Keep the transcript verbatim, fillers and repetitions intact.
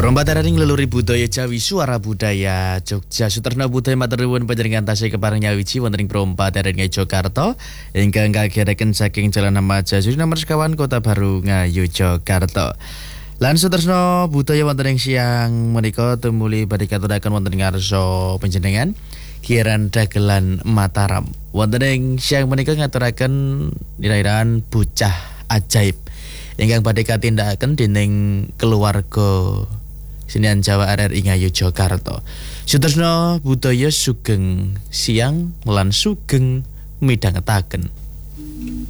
Rombataring leluri budaya Jawi suara budaya Jogja Suterna budaya matur nuwun panjenengan tasih kepareng nyawiji wonten ing Rombataring Yogyakarta ingkang kagiyaraken saking Jalan Majasudi nomor sekawan Kota Baru Ngayogyakarta. Lan sutersna budaya wonten ing siang menika tumuli badhe katuraken wonten ing ngarsa panjenengan Kiran Dagelan Mataram. Wonten ing siang menika ngaturaken nilairan bocah ajaib ingkang badhe katindakaken dening keluarga Senian Jawa R R I Ngayogyakarta. Sutersna budaya sugeng siang lan sugeng midhangetaken.